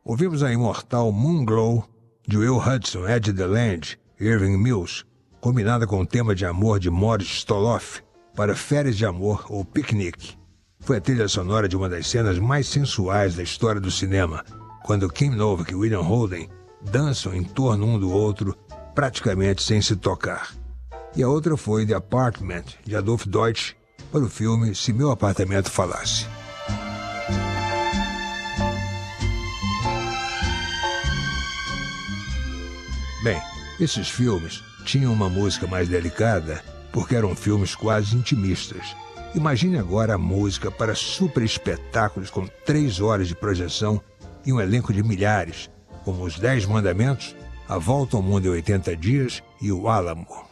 ouvimos a imortal Moonglow, de Will Hudson, Ed DeLange e Irving Mills, combinada com o tema de amor de Morris Stoloff para Férias de Amor ou Piquenique. Foi a trilha sonora de uma das cenas mais sensuais da história do cinema, quando Kim Novak e William Holden dançam em torno um do outro, praticamente sem se tocar. E a outra foi The Apartment, de Adolf Deutsch, para o filme Se Meu Apartamento Falasse. Bem, esses filmes tinham uma música mais delicada porque eram filmes quase intimistas. Imagine agora a música para super espetáculos com 3 horas de projeção e um elenco de milhares, como Os 10 Mandamentos, A Volta ao Mundo em 80 Dias e O Álamo.